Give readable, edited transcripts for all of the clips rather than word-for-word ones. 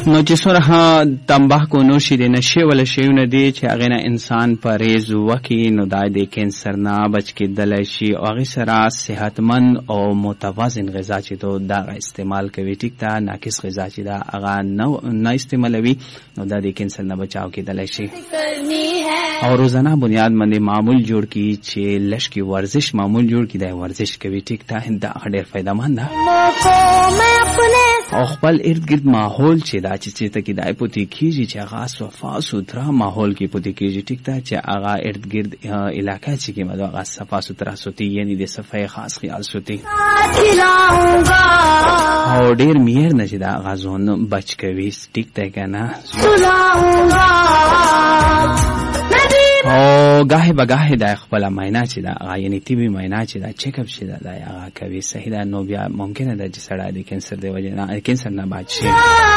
نو چې سره تمباکو نوشي د نشي ول شیونه دي چې هغه نه انسان پرهیز وکي نو د کینسر نه بچ کېدلی شي او هغه سره صحتمند او متوازن غذا چې ته دا استعمال کوي ټیک ته ناقص غذا چې دا هغه نه استعمالوي نو د کینسر نه بچاو کېدلی شي او روزانه بنیاد باندې معمول جوړ کی چې لش کی ورزش معمول جوړ کی د ورزش کوي ټیک ته دا ډېر فائدمند ده او خپل ارد گرد ماحول چې دا چې ته کې دای پوتې کیږي چې هغه صفا سوترا ماحول کې پوتې کیږي ټیک ته چې هغه ارد گرد علاقہ چې کې مده هغه صفا سوترا سوتي یعنی د صفای خاص خیال سوتي او ډیر میر نه چې دا غازون بچ کوي ټیک ته کنه او گاهی به گاهی دا خپل معاینه چې دا یعنی طبي معاینه چې دا چیک اپ چې دا هغه کوي صحیح ده نو بیا ممکنه ده چې سړی د کینسر دی وجه نه کینسر نه بچ شي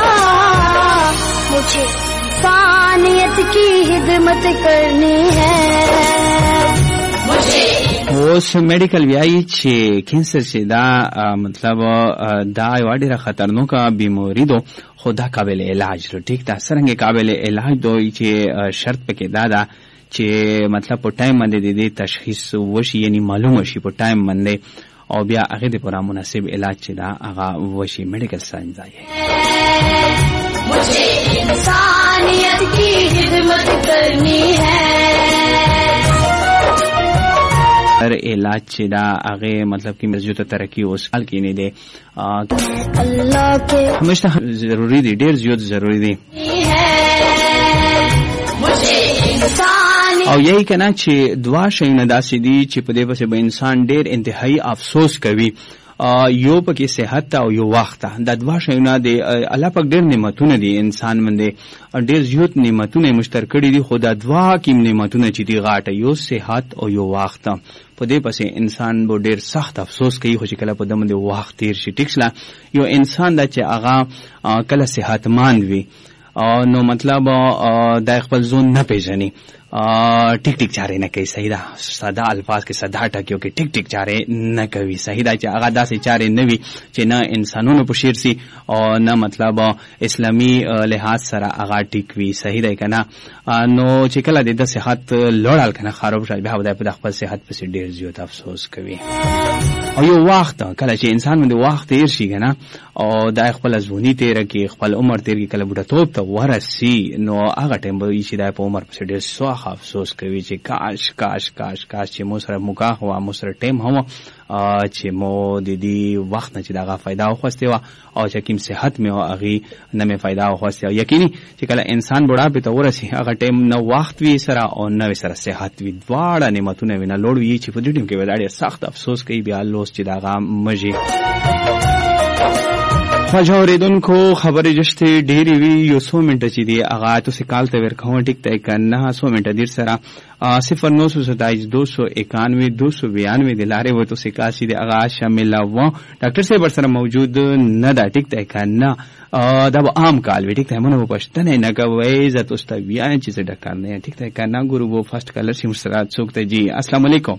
مجھے انسانیت کی خدمت کرنی ہے اوس میډیکل ویایي چې کینسر چې دا مطلب دا یو ډېره خطرناکه بیماری ده خو دا قابل علاج ده ټیک ده څرنګه قابل علاج دوی چې شرط پکې دا ده چې مطلب په ټایم باندې د تشخیص وشي یعنی معلوم شي په ټایم باندې او بیا هغه د پوره مناسب علاج چې دا هغه وشي میډیکل ساينس دی مجھے انسانیت کی خدمت کرنی ہے هر علاج چې دا هغه مطلب کې مزجوته ترقی اوس حال کې نه دی الله کې همیشه ضروری دی ډیر زیات ضروری دی او یہی کنا چې دوا شیونه داسې دي چې په دې پسې به انسان ډیر انتهایی افسوس کوي یو پکې صحت او یو وخت دا دوا شیونه دي الله پاک ډیر نعمتونه دي انسان باندې ډیر زیات نعمتونه مشترک کړي دي خدا دوا کې نعمتونه چې دي غاټه یو صحت او یو وخت په دې پسې انسان به ډیر سخت افسوس کوي خو چې کله په دمه د وخت تیر شي ټیکسلا یو انسان دا چې هغه کله صحتمند وي نو مطلب دا خپل ځون نه پیژني ټیک ټیک چاره نه کوي صحیح ده ساده الفاظ کې ساده ټکیو کې ټیک ټیک چاره نه کوي صحیح ده چې هغه داسې چاره نه وي چې نه انسانونو په شیر سي او نه مطلب اسلامي لحاظ سره هغه ټیک وي صحیح ده کنه نو چې کله د صحت لوړال کنه خراب شي بیا د خپل صحت په ډیر زیات افسوس کوي او یو وخت کله چې انسان باندې وخت تیر شي کنه او د خپل ځونی تیر کې خپل عمر تیر کې کله بوډا توپ ته ورسي نو هغه ټیم به شي د عمر په ډیر سوخ افسوس کوي چې کاش کاش کاش کاش چې مو سره موقع هوا مو سره ټیم هوا چې مو د دې وخت نه چې دغه فائدہ واخسته وا او چې کوم صحت مې او اغي نه مې فائدہ واخسته او یقیني چې کله انسان بوډا په تور سي هغه ټیم نو وخت وی سره او نو سره صحت وی دواړه نعمتونه وینه لوړ وی چې په دې ټیم کې وداړي سخت افسوس کوي بیا لوس چې دغه مجي خواجوریدونکو خبرې جشته ډېری وی یو 100 منټه چې دی هغه تاسو کال ته ورکوم ټیک ته کنه 100 منټه دیر سره 0927 291 292 د لارې وته سکاسي دی هغه شامل و ډاکټر صاحب سره موجود نه دا ټیک ته کنه دا به عام کال وی ټیک ته مونږ پښتنه نه کوي عزت واستوي چې څه ډکار نه ټیک ته کنه ګورو وو فرست کلر سیم سره څوک ته جی السلام علیکم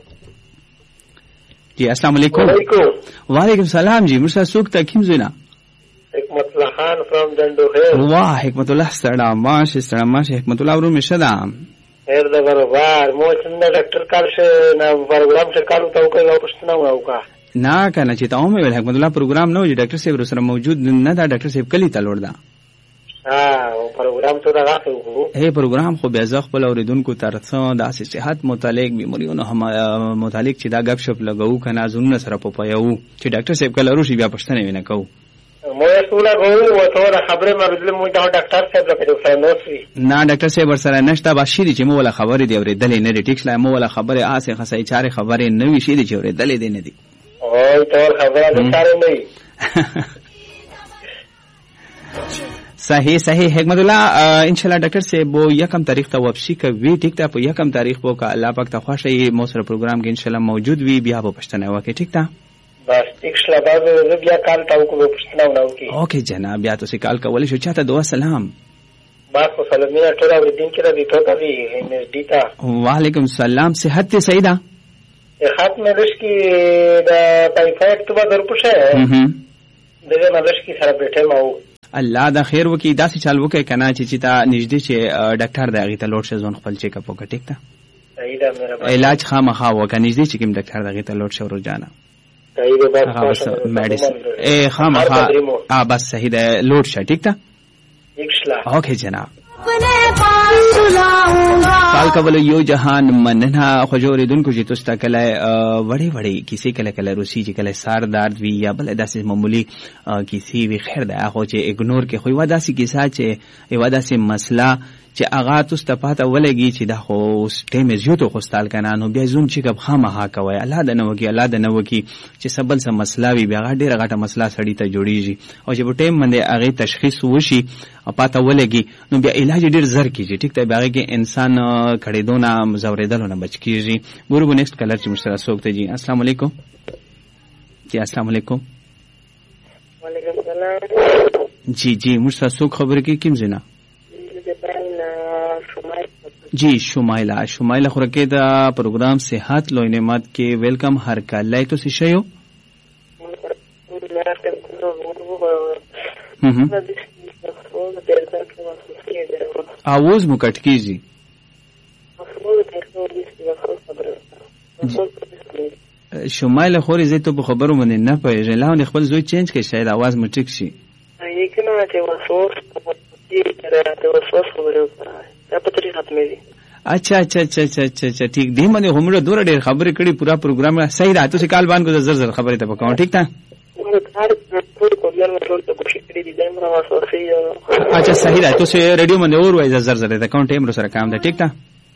جی السلام علیکم وعلیکم السلام جی مرسا څوک ته کیم زینا حکمت الله خان from Dandohe واه حکمت الله سلام ماشه سلام ماشه حکمت الله ورو مشدام هر دا برابر مو څنګه ډاکټر کار شه نه پروګرام څه کارو ته کوي او پښتنه وکا نه کنه چې تاسو مې حکمت الله پروګرام نو چې ډاکټر صاحب سره موجود نه دا ډاکټر صاحب کلی تلور دا پروګرام ته راغلو هي پروګرام خو بیا ځخ خپل اوریدونکو ترڅو د صحت متعلق بیماریونو هم متعلق چې دا غب شپ لګاو کنه زونه سره په پيو چې ډاکټر صاحب کله روشي بیا پښتنه وینه کو مو ټول غوړو وته خبره مې بدل مو دا ډاکټر صاحب راکړو فینوسي نه ډاکټر صاحب سره نشته بشری چې مو ولا خبره دی اورېدلې نه دی ټیکس لا مو ولا خبره آسه خسای چاره خبره نه وی شي دی چې اورېدلې دی نه دی او ټول خبره ده چاره نه صحیح صحیح حکمت الله ان شاء الله ډاکټر صاحب یکم تاریخ ته واپسی کوي ټیک ته په یکم تاریخ بو کا الله پاک ته خوشي مو سره پروګرام کې ان شاء الله موجود وي بیا په پښتنه وکي ټیک ته بس ټیکسلا بعد بیا کال تاو کو پښتنه وناوکی اوکے جناب بیا تاسو کال کول شو چاته دعا سلام بس سلامونه ټول اوریدین کې را دي ټوکا وی مې دیتا وعلیکم السلام صحت ته سیدا صحت مې دش کې د ټایفایډ تو به درپوشه دغه مدرش کې سره بیٹھے ما الله دا خیر وکي. داسې چال وکړئ که نه چې تا نږدې چې ډاکټر دی هغې ته لوډ شه ځون خپل چیک اپ وکړه. ټیک ده علاج خامخا وکړه نږدې چې کوم ډاکټر دی هغې ته لوډ شه روزانه میډیسن خامخا بس صحیح ده لوډ شه. ټیک ده اوکې جناب کال کولو یو جهان مننه خو جوړېدونکو چې تاسو ته کله وړې وړې کیسې کله کله روسي چې کله سار درد وي یا بل داسې معمولي کیسې وي خیر ده هغه چې اګنور کې خو یوه داسې کیسه چې یوه داسې مسله چې هغه تاسو ته پاته ولګي چې دا خو اوس ټیم یې زیات وخوستال که نه نو بیا زوم چیکاپ خامخا کوئ. الله د نه وکړي الله د نه وکړي چې څه بل څه مسله وي بیا هغه ډېره غټه مسله سړي ته جوړېږي او چې په ټیم باندې هغې تشخیص وشي او پاته ولګي نو بیا علاج ډېر زر کېږي. ټیک ده بیا هغې کې انسان کړېدو نه ځورېدلو نه بچ کېږي. ګورو نیکسټ کلر چې موږ سره څوک دی. جی السلام علیکم. جی السلام علیکم. وعلیکم السلام. جی موږ سره څوک خبرې کوي کوم ځای نه؟ جی شمایله خورکې دا پروګرام صحت لوی نعمت کې ویلکم هر کله تو شیو आवाज مو کټ کیږي. شمایله خوري زه ته په خبرو باندې نه پوهېږم لاونه خپل زوی چینج کړي شاید आवाज مو ټیک شي. یکنه چې وسوس اچھا ٹھیک دی باندې همړه دوره ډېر خبرې کړي پورا پروګرام صحیح ده. تاسو کال باندې زر زر خبرې ته وکړئ. ٹھیک ده اچھا صحیح ده. تاسو ریډیو باندې اور وای زر زر ده اکاونټ ټیم سره کام ده. ٹھیک ده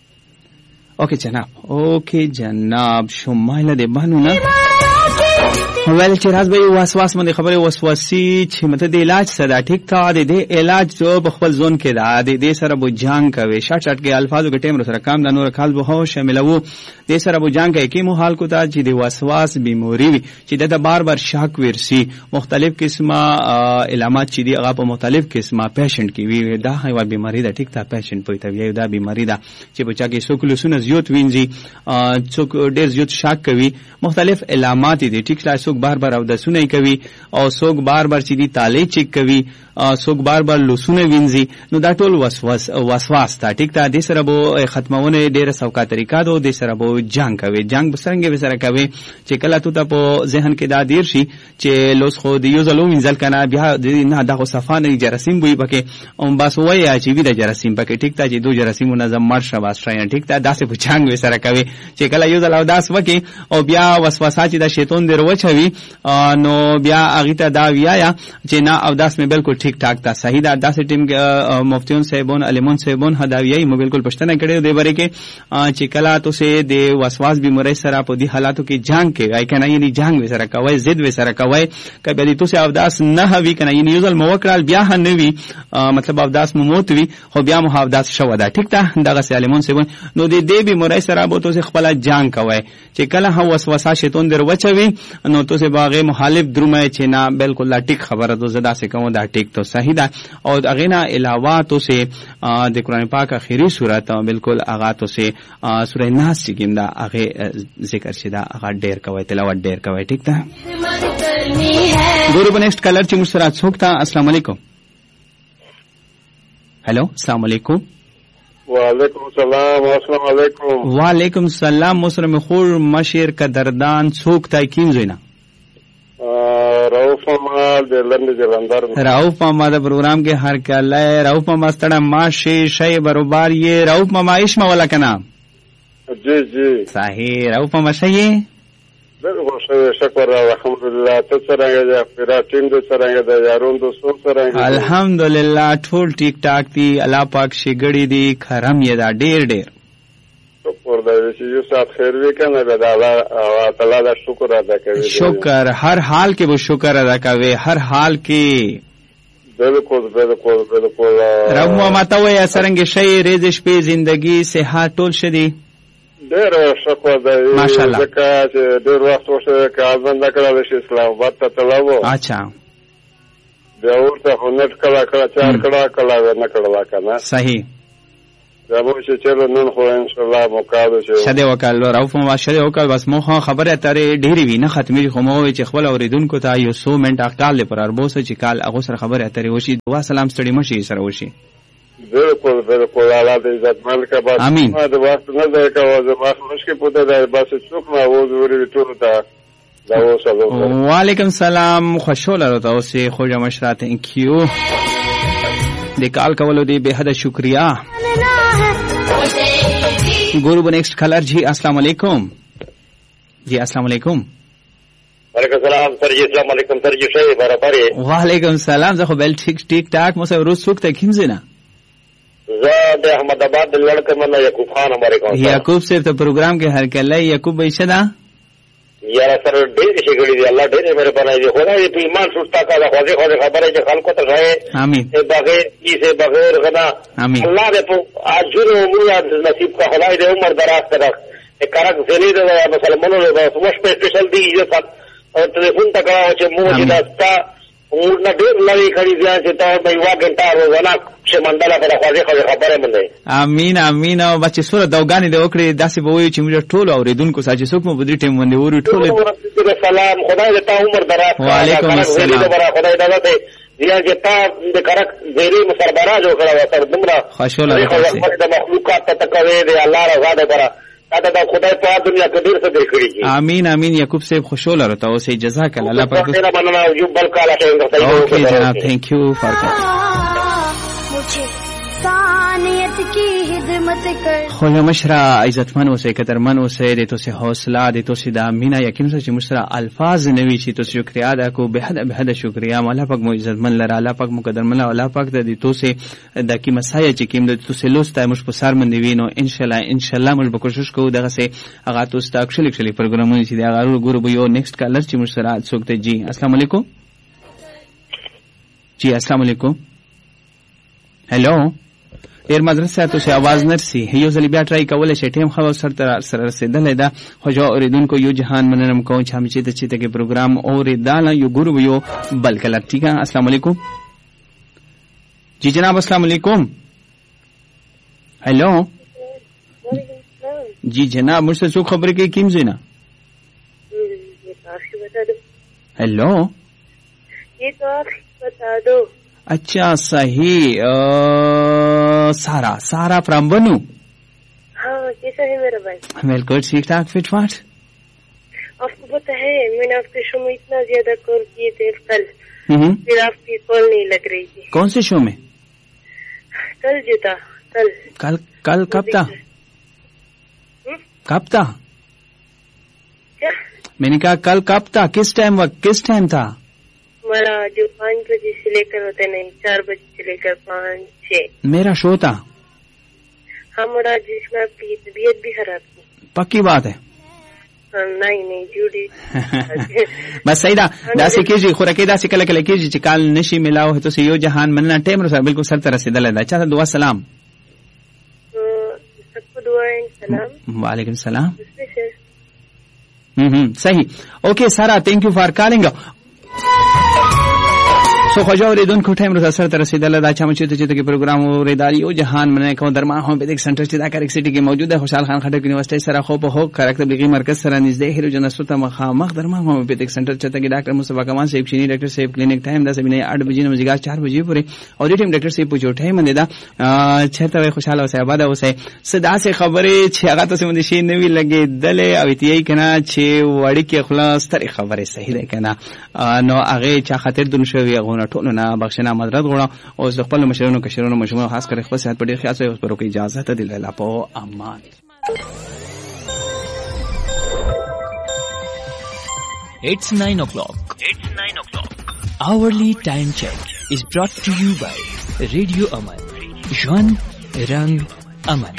اوکې جناب شمایله دی بانو نه ویل چې راز به وسواس باندې خبره وسواسي چې مته د علاج سره ټیک تا د علاج جو په خپل ځون کې دا د دې سره بو جنگ کوي شارټ کې الفاظو کې ټیم سره کام د نور خال به هو شاملو د سره بو جنگ کوي کې مو حال کو تا چې د وسواس بیماری وي چې د بار بار شاک ورسي مختلف قسمه علامات چې دی هغه په مختلف قسمه پیشنټ کې وي دا هیوا بیماری دا ټیک تا پیشنټ پوي ته وي دا بیماری دا چې بچا کې سوکلوسونه زیات وینځي څوک ډېر زیات شاک کوي مختلف علامات دي ټیک لا څوک بار بار اودسونه کوي او څوک بار بار چې دی تاله چیک کوي څوک بار بار لوسونه وینځي نو دا ټول وسواس تا ټیک تا د سره بو ختمونه ډیره سوکا طریقہ دو د سره بو جنگ کوي جنگ بسرنګ به سره کوي چې کله ته په ذهن کې دا دیر شي چې لوس خو دی یو زلو وینځل کنه بیا نه دا خو صفانه جراثیم وي پکې او بس وای چې وی د جراثیم پکې ټیک تا چې دو جراثیم منظم مرشه واسطه ټیک تا داسې په جنگ به سره کوي چې کله یو زلو داس وکي او بیا وسوسه چې د شیطان دروچوي نو بیا هغه ته دا ویایا چې نه او داس مې بالکل ٹھیک ٹھاک تا صحیح دا داسې ټیم مفتیون صاحبون علیمون صاحبون هداویي مو بالکل پښتنه کړي دی بره کې چې کلا تو سه د وسواس بیماری سره په دې حالاتو کې جنگ کې وای کنه یعنی جنگ وسره کوي ضد وسره کوي کبه دې تو سه اوداس نه هوي کنه یعنی یوزل موکرال بیا نه وی مطلب اوداس موت وی خو بیا مو اوداس شو دا ټیک ته دغه علیمون صاحبون نو دې بیماری سره به تو سه خپل جنگ کوي چې کله هو وسوسه شیطان دروچوي نو تو سه باغ مخالف درومه چې نه بالکل لا ټیک خبره دو زدا سے کوم دا ټیک تو صحیح ده او اغه نه علاوه تو سے د قرآن پاک اخیری سورۃ بالکل اغه تو سے سورہ ناس چې ګندا اغه ذکر شدا اغه ډیر کوي تلاوت ډیر کوي ټیک ده ګورو نیکسٹ کلر چې مسرات څوک تا السلام علیکم هلو السلام علیکم وعلیکم السلام السلام علیکم وعلیکم السلام مسلم خور مشیر قدردان څوک تا کیم زینا رؤوف محمد د لندن جلندر رؤوف محمد پروگرام کے ہر کله رؤوف محمد ستړه ماشي شی برابر یہ رؤوف محمد اشما والا کنا جی جی صحیح رؤوف محمد شی بالکل شکر الحمدلله ته څنګه ده پیرا ټیم دې څنګه ده یارون دوستو څنګه الحمدلله ټول ټیک ټاک دي الله پاک شګړی دي خرم یې دا ډیر شکر دې چې یو سات خیر وکنه به الله تعالی دا شکر ادا کوي شکر هر حال کې به شکر ادا کوي هر حال کې بالکل رب ماته وای سرنګ شي ریزش په زندگی صحت ټول شدي ډېر شکر دې ماشاءالله ځکه چې ډېر وخت وشو کار بند کړل شي اسلام آباد ته تلو اچھا دا ورته هنټ کلا چار کلا نه کړل کنه صحیح دا به چې چلو نن خو ان شاء الله مقاده شي شده وکال راوف مو شده وکال بس مو خبره ترې ډېری وی نه ختمي خو مو چې خپل اوریدونکو ته یو 100 منټه کال پر اربوسه چې کال هغه سره خبره ترې وشي دعا سلام ستړي مشي سره وشي بالکل بالکل الله دې عزت مال کا بس ما د وخت نه ځای کا زما مشکل پته ده بس څوک ما وزوري ټول ته دا اوسه وعلیکم السلام خوشاله راته اوسه خوږه مشره ثانک یو د کال کولو دی به حد شکریا گورو بو نیکسٹ کالر جی السلام علیکم جی السلام علیکم وعلیکم السلام سر جی السلام علیکم سر جی شای برابر وعلیکم السلام زه خو بل ټیک ټاک مو سره روز څوک ته کیم زینا زه د احمد آباد د لړک منه یعقوب خان امره کوم یعقوب صاحب ته پروګرام کې هر کله یعقوب بشدا یاره سر ډېر شي غړي دی الله ډېر مهربان دی خدای دې ایمان سوستا کا دا خوځه خبره چې خلکو ته راځي امين بغیر کیسه بغیر غنا الله دې په اجر او مولا نصیب کا خدای دې عمر دراز کړه کارک زلی دې مسلمانانو له وښ په سپیشل دی چې او ټلیفون تا کا چې مو دې داستا اور نه ډېر لوي کړی ځان چې تا په یو غنټه روزانه چې منډاله په خوځه خبره مونږ امين امين او بچ سره دوګانی دې وکړي داسې به وي چې موږ ټول اوریدونکو ساجي څوک مو بدري ټیم باندې ورو ټول سلام خدای دې تا عمر دراز وعلیکم السلام خدای دې دې یا چې تا د کرک زیری مسربرا جو کړه وسر دمرا خوشاله راځي د مخلوقات ته تکوي دې الله رضا دې برا دا خدای په دنیا کې ډیر څه درکړي امين امين یعقوب صاحب خوشاله راته اوسې جزاک الله پاک میرا بننا یو بل کاله څنګه اوکے جناب تھینک یو فار انسانیت کی خدمت کر خو مشرا عزتمن اوسه قدرمن اوسه د توسه حوصله د توسه د امینا یقین چې مشرا الفاظ نوي چې توسه شکریا ادا کو به حد شکریا مولا پاک مو عزتمن لره الله پاک مقدرمن الله پاک د توسه د کی مسایه چې کیم د توسه لوسته مش په سر من دی وینو ان شاء الله مل به کوشش کوو دغه سه هغه توسه اکشلی پروګرامونه چې دا غارو ګورو به یو نیکسٹ کالر چې مشرا څوک ته جی السلام علیکم جی السلام علیکم هلو ډیر مدرسه ته आवाज نرسي یو ځل بیا ټرای کول شي ټیم خو سره رسیدلې ده خو جو اوریدونکو یو جهان مننم کوم چې هم چې ته کې پروګرام اوریداله یو ګورو یو بل کله ٹھیک ہے السلام علیکم جی جناب السلام علیکم हेलो जी जनाब मुझसे जो खबर की किम से ना हेलो ये तो आप बता दो। अच्छा सही सारा फ्रॉम बनू। हाँ कैसा है मेरा भाई? बिल्कुल ठीक ठाक फिट फाट। आपको पता है मैंने आपके शो में इतना ज्यादा कॉल किए थे कल, फिर आपकी कॉल नहीं लग रही थी। कौन से शो में? कल जो था कल कब था? कब था? क्या मैंने कहा कल कब था, किस टाइम था? हमारा जो 5 बजे से लेकर होते नहीं 4 बजे से लेकर 5-6 मेरा शो था। हमारा जिसमें आपकी तबीयत भी खराब थी। पक्की बात है? नहीं झूठी। बस सही दा दासी कीजिए खुराकी दासी कल कल कीजिए चिकाल नशी मिलाओ है तो से यो जहान मनना टाइम रो सर बिल्कुल सर तरह से दल अच्छा दुआ सलाम। सबको दुआ सलाम। वालेकुम सलाम। सही ओके सारा थैंक यू फॉर कॉलिंग। सो खजाव रेदन को टाइम रसा सर तरह से दल दा चाम चित चित के प्रोग्राम और रेदारी ओ जहान मने को दरमा हो बेदिक सेंटर चिदा कर सिटी के मौजूद है खुशाल खान खटक यूनिवर्सिटी सरा खो हो करक तबलीगी मरकज सरा नजदे हिरो जनसुत मख दरमा हो बेदिक सेंटर चित के डॉक्टर मुस्तफा कमान से चीनी डॉक्टर से क्लिनिक टाइम 10 बजे 8 बजे मजिगा 4 बजे पूरे और टाइम डॉक्टर से पूछो टाइम ने दा छत खुशाल हो से आबाद हो से सदा से खबरें छगा तो से मुंशी नवी लगे दले अवितियै कना छे वड़ी के खलास तरी खबरें सही ले कना नो आगे चा खातिर दुन शोय غونه ټولو نه بخښنه مدرد غواړم او د خپل مشرانو کشرانو مشمول خاص کر خپل صحت په ډیر خیال سره اوس پرو کې اجازه ته دی لاله په امان. It's 9 o'clock. Hourly time check is brought to you by Radio Aman. Jwan Rang Aman.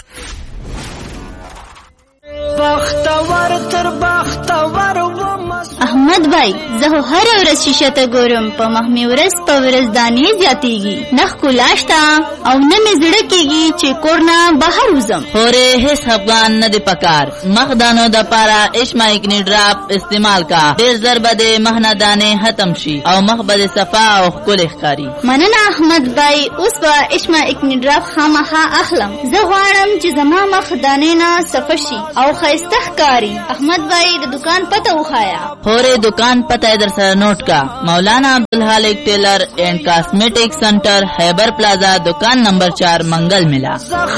Bakhtavar tar bakhtavar wo احمد بھائی زه هر ورځ شیشه ته ګورم په مخ مې ورځ په ورځ دانې زیاتېږي نخ کولاشتا او نه مې زړه کېږي چې کور نه بهر وځم خورې هیڅ افغان نه دی پکار مخ دانو د پاره اشما اکنی ډراپ استعمال کا ډېر زر به د مخ نه دانې ختم شي او مخ به صفا او ښکلی ښکاري مننه احمد بھائی اوس به اشما اکنی ډراپ خامخا اخلم زه غواړم چې زما مخ دانې نه صفا شي او ښایسته ښکاري احمد بھائی د دکان پته وښایا خورې دکان پته در سره نوٹ کا مولانا عبدالحالق ٹیلر اینڈ کاسمیٹک سینٹر خیبر پلازا دکان نمبر 4 منگل ملا